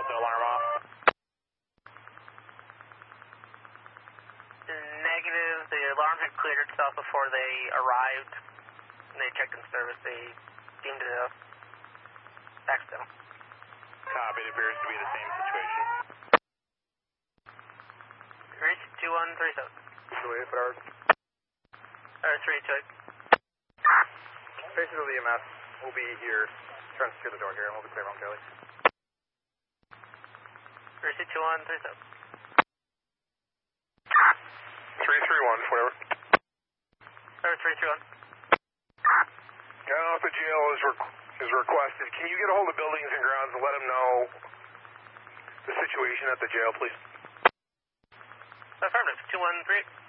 the alarm off. Negative. The alarm had cleared itself before they arrived. And they checked in service. They deemed it a accidental. Copy. It appears to be the same situation. Reach 2137. 208 for ours. 328. Patients of the EMS will be here. Trying to secure the door here, and we'll be clear on Kelly. Reach 2137. 331, whatever. 331. I don't know if the jail is requested. Can you get a hold of buildings and grounds and let them know the situation at the jail, please? Affirmative. 213.